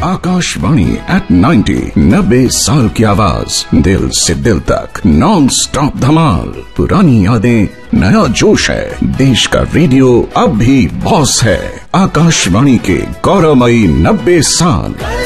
Akashvani eight 90, 90 साल की आवाज, दिल से दिल तक नॉन स्टॉप धमाल। पुरानी यादें, नया जोश है, देश का रेडियो अब भी बॉस है। आकाशवाणी के गौरवमयी 90 साल।